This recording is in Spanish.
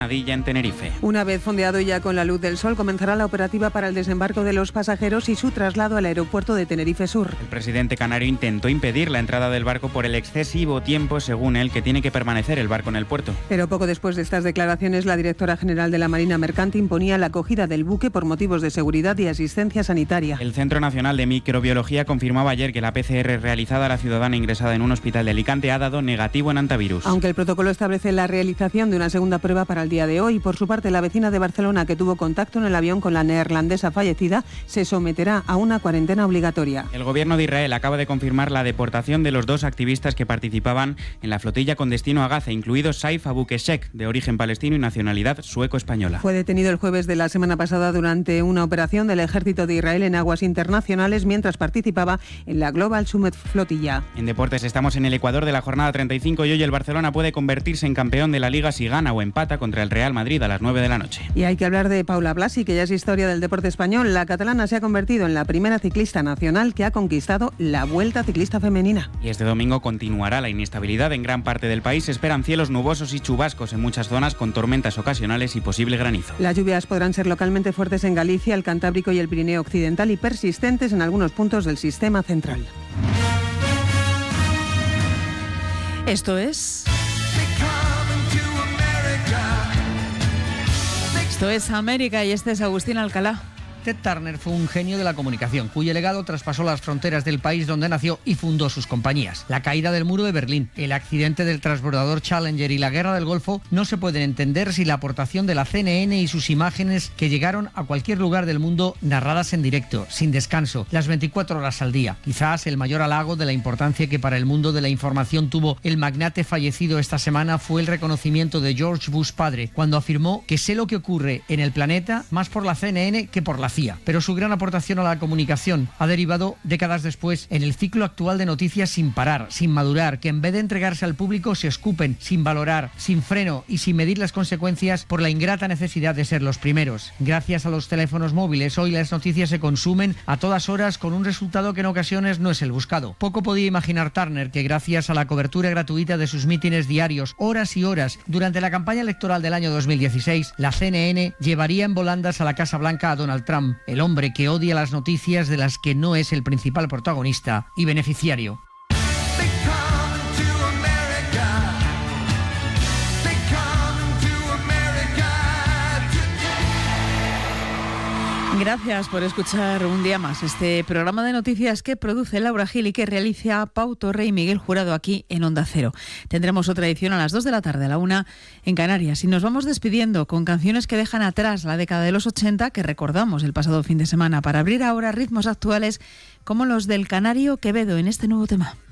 Adilla en Tenerife. Una vez fondeado y ya con la luz del sol, comenzará la operativa para el desembarco de los pasajeros y su traslado al aeropuerto de Tenerife Sur. El presidente canario intentó impedir la entrada del barco por el excesivo tiempo, según él, que tiene que permanecer el barco en el puerto. Pero poco después de estas declaraciones, la directora general de la Marina Mercante imponía la acogida del buque por motivos de seguridad y asistencia sanitaria. El Centro Nacional de Microbiología confirmaba ayer que la PCR realizada a la ciudadana ingresada en un hospital de Alicante ha dado negativo en antivirus. Aunque el protocolo establece la realización de una segunda prueba para el día de hoy, por su parte, la vecina de Barcelona que tuvo contacto en el avión con la neerlandesa fallecida se someterá a una cuarentena obligatoria. El gobierno de Israel acaba de confirmar la deportación de los 2 activistas que participaban en la flotilla con destino a Gaza, incluidos Saif Abu Keshek, de origen palestino y nacionalidad sueco-española. Fue detenido el jueves de la semana pasada durante una operación del ejército de Israel en aguas internacionales mientras participaba en la Global Summit Flotilla. En deportes estamos en el Ecuador de la jornada 35 y hoy el Barcelona puede convertirse en campeón de la Liga si gana o empata contra el Real Madrid a las 9 de la noche. Y hay que hablar de Paula Blasi, que ya es historia del deporte español. La catalana se ha convertido en la primera ciclista nacional que ha conquistado la Vuelta Ciclista Femenina. Y este domingo continuará la inestabilidad en gran parte del país. Se esperan cielos nubosos y chubascos en muchas zonas con tormentas ocasionales y posible granizo. Las lluvias podrán ser localmente fuertes en Galicia, el Cantábrico y el Pirineo Occidental y persistentes en algunos puntos del sistema central. Esto es América y este es Agustín Alcalá. Ted Turner fue un genio de la comunicación, cuyo legado traspasó las fronteras del país donde nació y fundó sus compañías. La caída del muro de Berlín, el accidente del transbordador Challenger y la guerra del Golfo no se pueden entender sin la aportación de la CNN y sus imágenes que llegaron a cualquier lugar del mundo narradas en directo, sin descanso, las 24 horas al día. Quizás el mayor halago de la importancia que para el mundo de la información tuvo el magnate fallecido esta semana fue el reconocimiento de George Bush padre, cuando afirmó que sé lo que ocurre en el planeta más por la CNN que por la CIA, pero su gran aportación a la comunicación ha derivado décadas después en el ciclo actual de noticias sin parar, sin madurar, que en vez de entregarse al público se escupen, sin valorar, sin freno y sin medir las consecuencias por la ingrata necesidad de ser los primeros. Gracias a los teléfonos móviles, hoy las noticias se consumen a todas horas con un resultado que en ocasiones no es el buscado. Poco podía imaginar Turner que gracias a la cobertura gratuita de sus mítines diarios, horas y horas, durante la campaña electoral del año 2016, la CNN llevaría en volandas a la Casa Blanca a Donald Trump, el hombre que odia las noticias de las que no es el principal protagonista y beneficiario. Gracias por escuchar un día más este programa de noticias que produce Laura Gil y que realiza Pau Torre y Miguel Jurado aquí en Onda Cero. Tendremos otra edición a las 2 de la tarde, a la 1 en Canarias. Y nos vamos despidiendo con canciones que dejan atrás la década de los 80 que recordamos el pasado fin de semana para abrir ahora ritmos actuales como los del canario Quevedo en este nuevo tema.